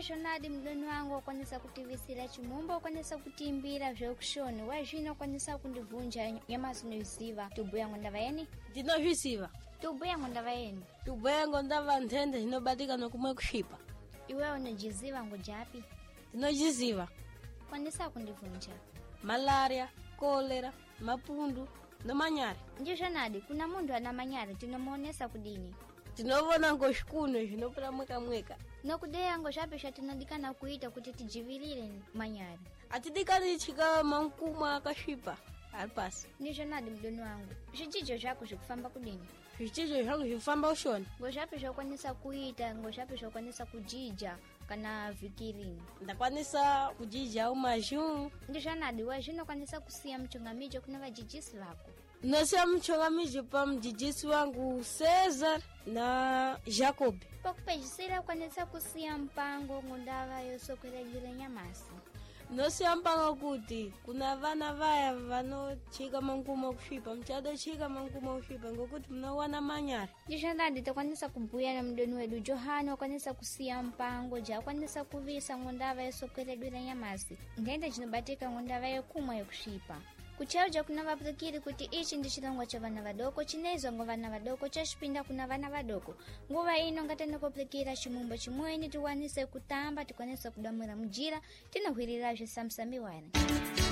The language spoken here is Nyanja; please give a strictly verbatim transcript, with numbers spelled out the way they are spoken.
Ndishonadi mdoni wangu wakwanisa kutivisira chimumbo, wakwanisa kutimbira vyokushoni, wajina wakwanisa kundivunja nyamasu niziva. Tubu yangu ndava yeni? Dino visiva. Tubu yangu ndava yeni? Tubu yangu ndava ntende hinobatika no kumwe kushipa. Iwe unajiziva ngujapi? Dino jiziva. Kwanisa kundivunja? Malaria, kolera, mapundu, no manyari. Ndishonadi, kuna mundu ana manyari, tinomuonesa kudini. Tinovona ngoshikuno zvinopera mweka mweka. Nokudeya ngoshapisha tinodikana kuita kuti tijivilile manyari. Atidikani chika mankuma akashipa. Alipasi. Ndishonadi mdoni wangu. Zvichicho zvako zvikufamba kudini? Zvichicho zvangu zvikufamba ushoni. Ngoshapisha ukwanisa kuita, ngoshapisha ukwanisa kujija kana vikirini. Ndakwanisa kujija umazhu. Ndishonadi wazvino kwanisa kusiya mchongamijo kuna vajijisi vako. Nasiya mchongamijo pa mjijisi wangu Cesar na Jacob. Pakupejisira ukwanisa kusiya mpango ngondava yosokerejile nyamasi. Nosiya mpango kuti kuna vana vaya vanochika mankuma kushipa, mchado chika mankuma kushipa ngokuti mnawana manyari. Ndishonadi takwanisa kubuya na mdoni wedu Johani wakwanisa kusiya mpango ja wakwanisa kuvisa ngondava yosokerejile nyamasi. Ndenda chinobatika ngondava yokumwa yokushipa. Kuchauja kuna vapukiri kuti ichi ndi chilongo cha vana vadoko, chinezo ngo vana vadoko, chashipinda kuna vana vadoko. Nguva ino ngatene koplikira chimumbo chimweni tuwanise kutamba, tukwanisa kudamwira mjira, tinohwirira zvisamsami wana.